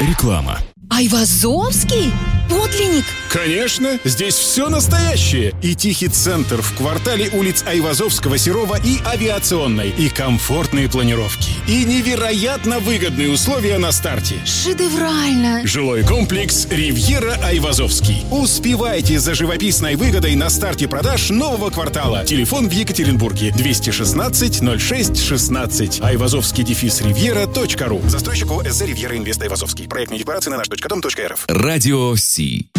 Реклама. Айвазовский? Подлинник? Конечно, здесь все настоящее. И тихий центр в квартале улиц Айвазовского, Серова и Авиационной. И комфортные планировки. И невероятно выгодные условия на старте. Шедеврально. Жилой комплекс «Ривьера Айвазовский». Успевайте за живописной выгодой на старте продаж нового квартала. Телефон в Екатеринбурге 216 06 16. Айвазовский-ривьера.ру. Застройщик ОСЗ «Ривьера Инвест Айвазовский». Проектные декларации на наш.дом.рф. Радио Си.